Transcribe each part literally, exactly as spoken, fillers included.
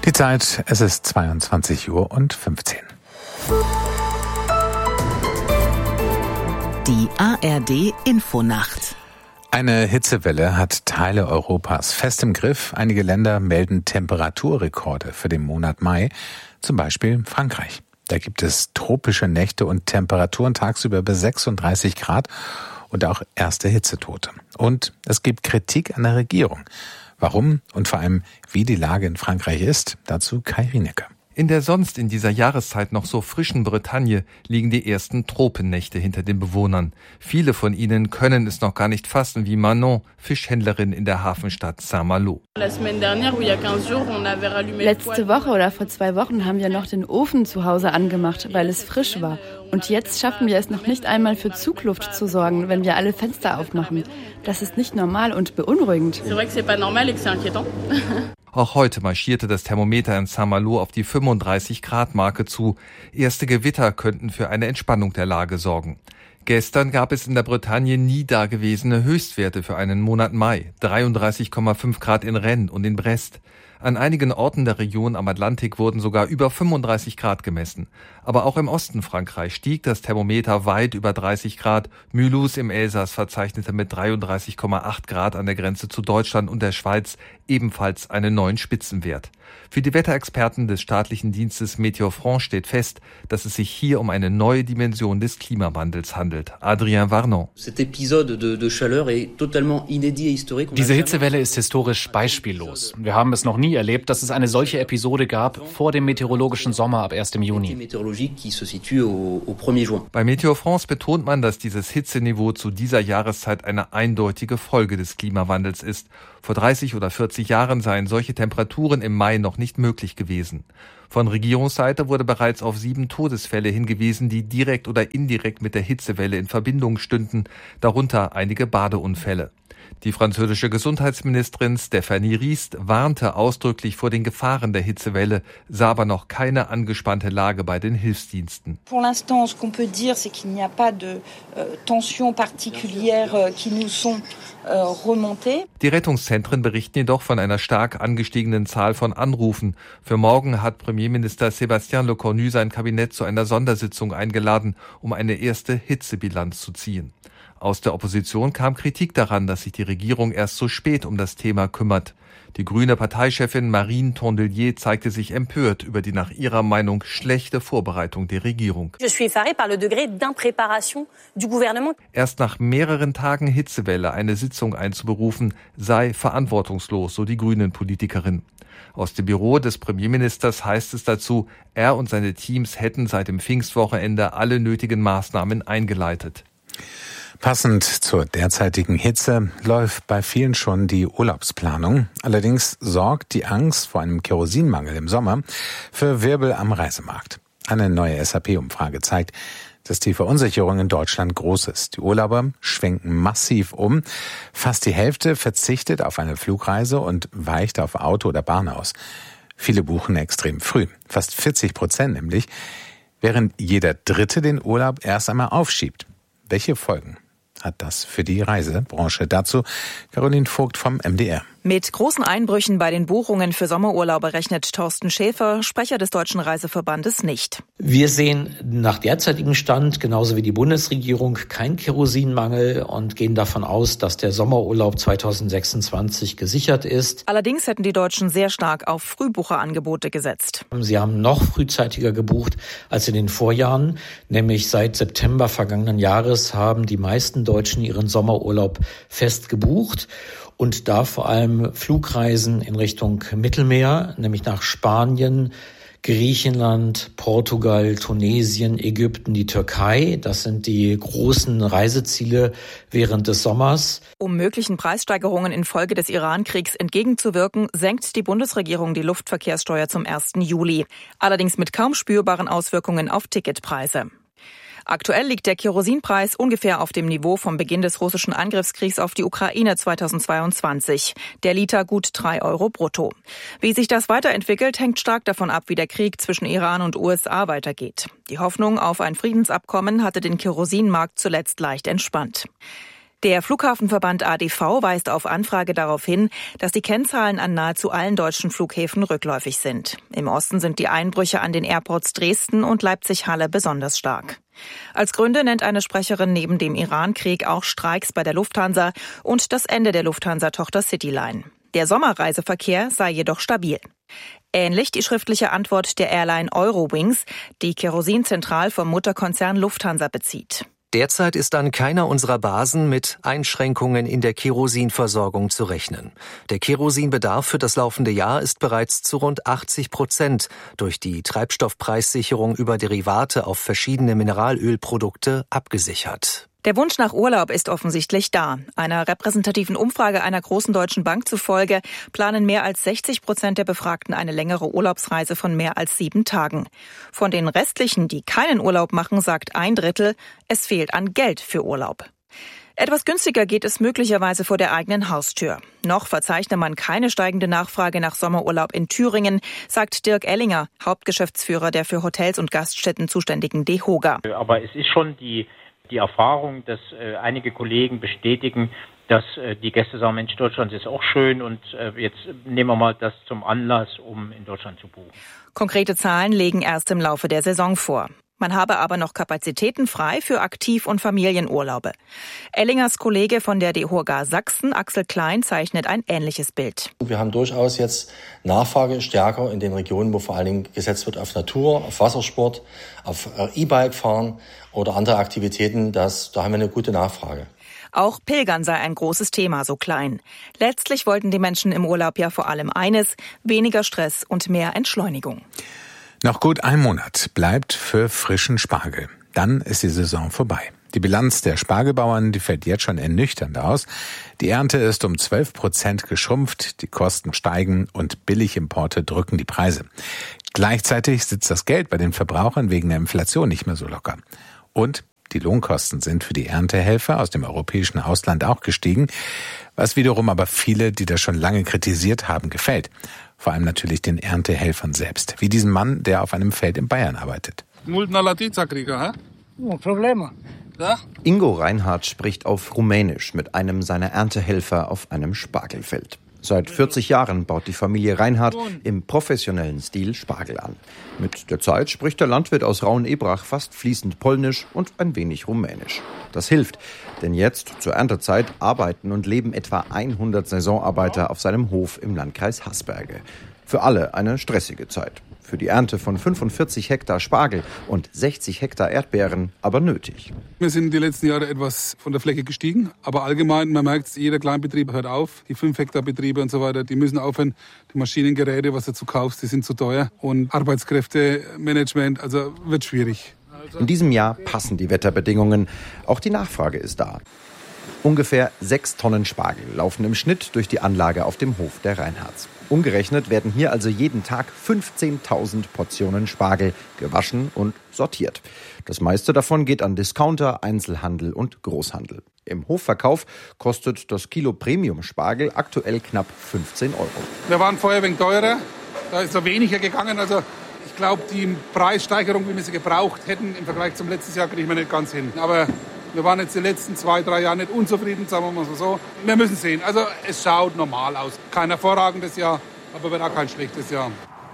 Die Zeit, es ist zweiundzwanzig Uhr und fünfzehn. Die A R D-Infonacht. Eine Hitzewelle hat Teile Europas fest im Griff. Einige Länder melden Temperaturrekorde für den Monat Mai, zum Beispiel Frankreich. Da gibt es tropische Nächte und Temperaturen tagsüber bis sechsunddreißig Grad und auch erste Hitzetote. Und es gibt Kritik an der Regierung. Warum und vor allem, wie die Lage in Frankreich ist, dazu Kai Rienecke. In der sonst in dieser Jahreszeit noch so frischen Bretagne liegen die ersten Tropennächte hinter den Bewohnern. Viele von ihnen können es noch gar nicht fassen, wie Manon, Fischhändlerin in der Hafenstadt Saint-Malo. Letzte Woche oder vor zwei Wochen haben wir noch den Ofen zu Hause angemacht, weil es frisch war. Und jetzt schaffen wir es noch nicht einmal für Zugluft zu sorgen, wenn wir alle Fenster aufmachen. Das ist nicht normal und beunruhigend. Auch heute marschierte das Thermometer in Saint-Malo auf die fünfunddreißig Grad Marke zu. Erste Gewitter könnten für eine Entspannung der Lage sorgen. Gestern gab es in der Bretagne nie dagewesene Höchstwerte für einen Monat Mai. dreiunddreißig Komma fünf Grad in Rennes und in Brest. An einigen Orten der Region am Atlantik wurden sogar über fünfunddreißig Grad gemessen. Aber auch im Osten Frankreich stieg das Thermometer weit über dreißig Grad. Mulhouse im Elsass verzeichnete mit dreiunddreißig Komma acht Grad an der Grenze zu Deutschland und der Schweiz ebenfalls einen neuen Spitzenwert. Für die Wetterexperten des staatlichen Dienstes Météo France steht fest, dass es sich hier um eine neue Dimension des Klimawandels handelt. Adrien Varnon. Diese Hitzewelle ist historisch beispiellos. Wir haben es noch nie erlebt, dass es eine solche Episode gab vor dem meteorologischen Sommer ab ersten Juni. Bei Météo France betont man, dass dieses Hitzeniveau zu dieser Jahreszeit eine eindeutige Folge des Klimawandels ist. Vor dreißig oder vierzig Jahren seien solche Temperaturen im Mai noch nicht möglich gewesen. Von Regierungsseite wurde bereits auf sieben Todesfälle hingewiesen, die direkt oder indirekt mit der Hitzewelle in Verbindung stünden, darunter einige Badeunfälle. Die französische Gesundheitsministerin Stéphanie Rist warnte ausdrücklich vor den Gefahren der Hitzewelle, sah aber noch keine angespannte Lage bei den Hilfsdiensten. Pour l'instant, ce qu'on peut dire, c'est qu'il n'y a pas de tensions particulières qui nous sont remontées. Die Rettungszentren berichten jedoch von einer stark angestiegenen Zahl von Anrufen. Für morgen hat Premierminister Sébastien Lecornu sein Kabinett zu einer Sondersitzung eingeladen, um eine erste Hitzebilanz zu ziehen. Aus der Opposition kam Kritik daran, dass sich die Regierung erst so spät um das Thema kümmert. Die grüne Parteichefin Marine Tondelier zeigte sich empört über die nach ihrer Meinung schlechte Vorbereitung der Regierung. Erst nach mehreren Tagen Hitzewelle eine Sitzung einzuberufen, sei verantwortungslos, so die Grünen-Politikerin. Aus dem Büro des Premierministers heißt es dazu, er und seine Teams hätten seit dem Pfingstwochenende alle nötigen Maßnahmen eingeleitet. Passend zur derzeitigen Hitze läuft bei vielen schon die Urlaubsplanung. Allerdings sorgt die Angst vor einem Kerosinmangel im Sommer für Wirbel am Reisemarkt. Eine neue S A P-Umfrage zeigt, dass die Verunsicherung in Deutschland groß ist. Die Urlauber schwenken massiv um. Fast die Hälfte verzichtet auf eine Flugreise und weicht auf Auto oder Bahn aus. Viele buchen extrem früh, fast vierzig Prozent nämlich, während jeder Dritte den Urlaub erst einmal aufschiebt. Welche Folgen hat das für die Reisebranche? Dazu Caroline Vogt vom M D R. Mit großen Einbrüchen bei den Buchungen für Sommerurlaube rechnet Thorsten Schäfer, Sprecher des Deutschen Reiseverbandes, nicht. Wir sehen nach derzeitigem Stand, genauso wie die Bundesregierung, keinen Kerosinmangel und gehen davon aus, dass der Sommerurlaub zweitausendsechsundzwanzig gesichert ist. Allerdings hätten die Deutschen sehr stark auf Frühbucherangebote gesetzt. Sie haben noch frühzeitiger gebucht als in den Vorjahren, nämlich seit September vergangenen Jahres haben die meisten Deutschen ihren Sommerurlaub fest gebucht. Und da vor allem Flugreisen in Richtung Mittelmeer, nämlich nach Spanien, Griechenland, Portugal, Tunesien, Ägypten, die Türkei. Das sind die großen Reiseziele während des Sommers. Um möglichen Preissteigerungen infolge des Iran-Kriegs entgegenzuwirken, senkt die Bundesregierung die Luftverkehrssteuer zum ersten Juli. Allerdings mit kaum spürbaren Auswirkungen auf Ticketpreise. Aktuell liegt der Kerosinpreis ungefähr auf dem Niveau vom Beginn des russischen Angriffskriegs auf die Ukraine zweitausendzweiundzwanzig. Der Liter gut drei Euro brutto. Wie sich das weiterentwickelt, hängt stark davon ab, wie der Krieg zwischen Iran und U S A weitergeht. Die Hoffnung auf ein Friedensabkommen hatte den Kerosinmarkt zuletzt leicht entspannt. Der Flughafenverband A D V weist auf Anfrage darauf hin, dass die Kennzahlen an nahezu allen deutschen Flughäfen rückläufig sind. Im Osten sind die Einbrüche an den Airports Dresden und Leipzig-Halle besonders stark. Als Gründe nennt eine Sprecherin neben dem Irankrieg auch Streiks bei der Lufthansa und das Ende der Lufthansa-Tochter Cityline. Der Sommerreiseverkehr sei jedoch stabil. Ähnlich die schriftliche Antwort der Airline Eurowings, die Kerosin zentral vom Mutterkonzern Lufthansa bezieht. Derzeit ist an keiner unserer Basen mit Einschränkungen in der Kerosinversorgung zu rechnen. Der Kerosinbedarf für das laufende Jahr ist bereits zu rund achtzig Prozent durch die Treibstoffpreissicherung über Derivate auf verschiedene Mineralölprodukte abgesichert. Der Wunsch nach Urlaub ist offensichtlich da. Einer repräsentativen Umfrage einer großen deutschen Bank zufolge planen mehr als sechzig Prozent der Befragten eine längere Urlaubsreise von mehr als sieben Tagen. Von den restlichen, die keinen Urlaub machen, sagt ein Drittel, es fehlt an Geld für Urlaub. Etwas günstiger geht es möglicherweise vor der eigenen Haustür. Noch verzeichne man keine steigende Nachfrage nach Sommerurlaub in Thüringen, sagt Dirk Ellinger, Hauptgeschäftsführer der für Hotels und Gaststätten zuständigen DEHOGA. Aber es ist schon die Die Erfahrung, dass äh, einige Kollegen bestätigen, dass äh, die Gäste sagen, Mensch, Deutschland ist auch schön und äh, jetzt nehmen wir mal das zum Anlass, um in Deutschland zu buchen. Konkrete Zahlen legen erst im Laufe der Saison vor. Man habe aber noch Kapazitäten frei für Aktiv- und Familienurlaube. Ellingers Kollege von der DEHOGA Sachsen, Axel Klein, zeichnet ein ähnliches Bild. Wir haben durchaus jetzt Nachfrage stärker in den Regionen, wo vor allen Dingen gesetzt wird auf Natur, auf Wassersport, auf E-Bike fahren oder andere Aktivitäten. Das, da haben wir eine gute Nachfrage. Auch Pilgern sei ein großes Thema, so Klein. Letztlich wollten die Menschen im Urlaub ja vor allem eines: weniger Stress und mehr Entschleunigung. Noch gut ein Monat bleibt für frischen Spargel. Dann ist die Saison vorbei. Die Bilanz der Spargelbauern, die fällt jetzt schon ernüchternd aus. Die Ernte ist um zwölf Prozent geschrumpft, die Kosten steigen und Billigimporte drücken die Preise. Gleichzeitig sitzt das Geld bei den Verbrauchern wegen der Inflation nicht mehr so locker. Und die Lohnkosten sind für die Erntehelfer aus dem europäischen Ausland auch gestiegen, was wiederum aber viele, die das schon lange kritisiert haben, gefällt. Vor allem natürlich den Erntehelfern selbst, wie diesen Mann, der auf einem Feld in Bayern arbeitet. Ingo Reinhardt spricht auf Rumänisch mit einem seiner Erntehelfer auf einem Spargelfeld. Seit vierzig Jahren baut die Familie Reinhardt im professionellen Stil Spargel an. Mit der Zeit spricht der Landwirt aus Raun-Ebrach fast fließend Polnisch und ein wenig Rumänisch. Das hilft, denn jetzt zur Erntezeit arbeiten und leben etwa hundert Saisonarbeiter auf seinem Hof im Landkreis Haßberge. Für alle eine stressige Zeit. Für die Ernte von fünfundvierzig Hektar Spargel und sechzig Hektar Erdbeeren aber nötig. Wir sind die letzten Jahre etwas von der Fläche gestiegen, aber allgemein, man merkt, jeder Kleinbetrieb hört auf. Die fünf Hektar Betriebe und so weiter, die müssen aufhören. Die Maschinengeräte, was du dazu kaufst, die sind zu teuer. Und Arbeitskräftemanagement, also wird schwierig. In diesem Jahr passen die Wetterbedingungen. Auch die Nachfrage ist da. Ungefähr sechs Tonnen Spargel laufen im Schnitt durch die Anlage auf dem Hof der Reinhardts. Umgerechnet werden hier also jeden Tag fünfzehntausend Portionen Spargel gewaschen und sortiert. Das meiste davon geht an Discounter, Einzelhandel und Großhandel. Im Hofverkauf kostet das Kilo Premium-Spargel aktuell knapp fünfzehn Euro. Wir waren vorher ein wenig teurer, da ist so weniger gegangen. Also ich glaube, die Preissteigerung, wie wir sie gebraucht hätten im Vergleich zum letzten Jahr, kriegen wir nicht ganz hin. Aber wir waren jetzt die letzten zwei, drei Jahre nicht unzufrieden, sagen wir mal so. Wir müssen sehen. Also es schaut normal aus. Kein hervorragendes Jahr, aber wird auch kein schlechtes Jahr.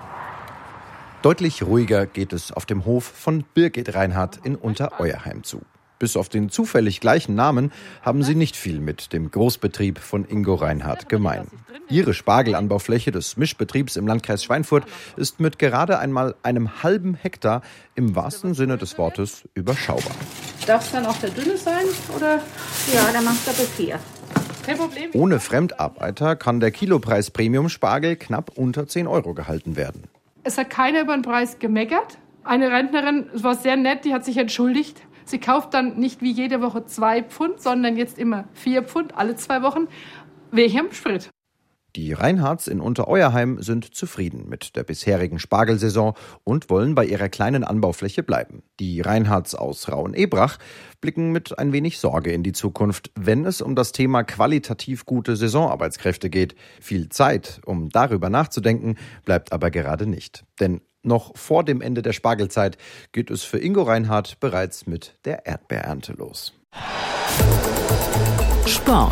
Deutlich ruhiger geht es auf dem Hof von Birgit Reinhardt in Untereuerheim zu. Bis auf den zufällig gleichen Namen haben sie nicht viel mit dem Großbetrieb von Ingo Reinhardt gemein. Ihre Spargelanbaufläche des Mischbetriebs im Landkreis Schweinfurt ist mit gerade einmal einem halben Hektar im wahrsten Sinne des Wortes überschaubar. Darf es dann auch der dünne sein? Oder? Ja, dann macht er bis vier. Kein Problem. Ohne Fremdarbeiter kann der Kilopreis Premium-Spargel knapp unter zehn Euro gehalten werden. Es hat keiner über den Preis gemeckert. Eine Rentnerin, es war sehr nett, die hat sich entschuldigt. Sie kauft dann nicht wie jede Woche zwei Pfund, sondern jetzt immer vier Pfund alle zwei Wochen wegen Sprit. Die Reinhardts in Untereuerheim sind zufrieden mit der bisherigen Spargelsaison und wollen bei ihrer kleinen Anbaufläche bleiben. Die Reinhardts aus Raun-Ebrach blicken mit ein wenig Sorge in die Zukunft, wenn es um das Thema qualitativ gute Saisonarbeitskräfte geht. Viel Zeit, um darüber nachzudenken, bleibt aber gerade nicht. Denn noch vor dem Ende der Spargelzeit geht es für Ingo Reinhardt bereits mit der Erdbeerernte los. Sport.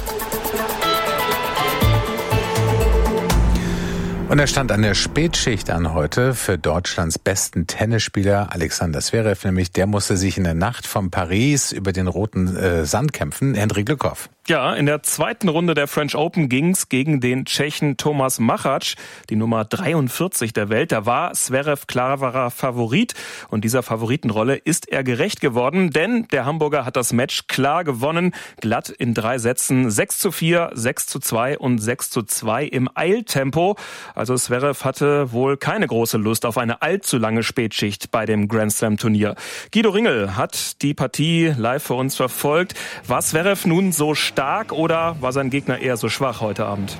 Und er stand an der Spätschicht an heute für Deutschlands besten Tennisspieler Alexander Zverev, nämlich der musste sich in der Nacht von Paris über den roten äh, Sand kämpfen. Hendrik Lückhoff. Ja, in der zweiten Runde der French Open ging's gegen den Tschechen Tomáš Machač, die Nummer dreiundvierzig der Welt. Da war Zverev klarer Favorit und dieser Favoritenrolle ist er gerecht geworden, denn der Hamburger hat das Match klar gewonnen, glatt in drei Sätzen, sechs zu vier, sechs zu zwei und sechs zu zwei im Eiltempo. Also Zverev hatte wohl keine große Lust auf eine allzu lange Spätschicht bei dem Grand Slam Turnier. Guido Ringel hat die Partie live für uns verfolgt. War Zverev nun so stark oder war sein Gegner eher so schwach heute Abend?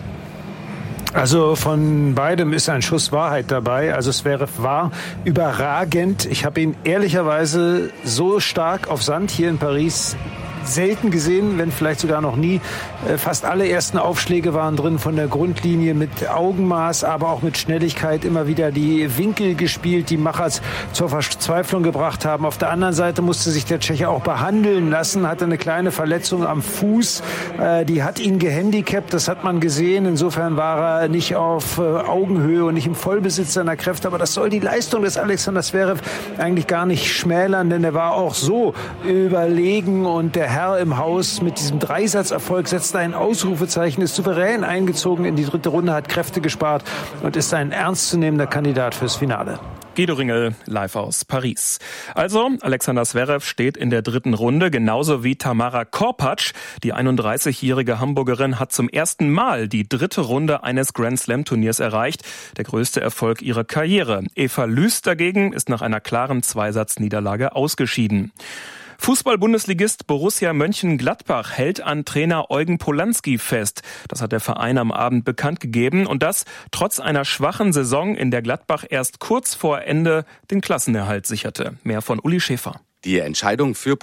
Also von beidem ist ein Schuss Wahrheit dabei. Also Zverev war überragend. Ich habe ihn ehrlicherweise so stark auf Sand hier in Paris selten gesehen, wenn vielleicht sogar noch nie. Fast alle ersten Aufschläge waren drin von der Grundlinie mit Augenmaß, aber auch mit Schnelligkeit immer wieder die Winkel gespielt, die Machač zur Verzweiflung gebracht haben. Auf der anderen Seite musste sich der Tscheche auch behandeln lassen, hatte eine kleine Verletzung am Fuß, die hat ihn gehandicapt, das hat man gesehen. Insofern war er nicht auf Augenhöhe und nicht im Vollbesitz seiner Kräfte, aber das soll die Leistung des Alexander Zverev eigentlich gar nicht schmälern, denn er war auch so überlegen und der Herr im Haus mit diesem Dreisatz-Erfolg setzt ein Ausrufezeichen, ist souverän eingezogen in die dritte Runde, hat Kräfte gespart und ist ein ernstzunehmender Kandidat fürs Finale. Guido Ringel, live aus Paris. Also, Alexander Zverev steht in der dritten Runde, genauso wie Tamara Korpatsch. Die einunddreißigjährige Hamburgerin hat zum ersten Mal die dritte Runde eines Grand-Slam-Turniers erreicht. Der größte Erfolg ihrer Karriere. Eva Lüst dagegen ist nach einer klaren Zweisatzniederlage ausgeschieden. Fußball-Bundesligist Borussia Mönchengladbach hält an Trainer Eugen Polanski fest. Das hat der Verein am Abend bekannt gegeben und das trotz einer schwachen Saison, in der Gladbach erst kurz vor Ende den Klassenerhalt sicherte. Mehr von Uli Schäfer. Die Entscheidung für